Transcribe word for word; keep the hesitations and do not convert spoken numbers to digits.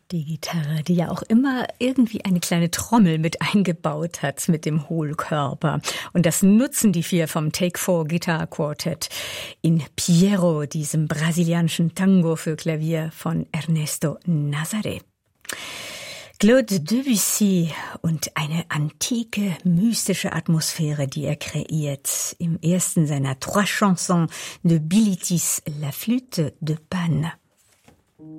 Die Gitarre, die ja auch immer irgendwie eine kleine Trommel mit eingebaut hat mit dem Hohlkörper. Und das nutzen die vier vom Take Four Guitar Quartet in Piero, diesem brasilianischen Tango für Klavier von Ernesto Nazaré. Claude Debussy und eine antike, mystische Atmosphäre, die er kreiert im ersten seiner Trois Chansons de Bilitis, la Flûte de Pan.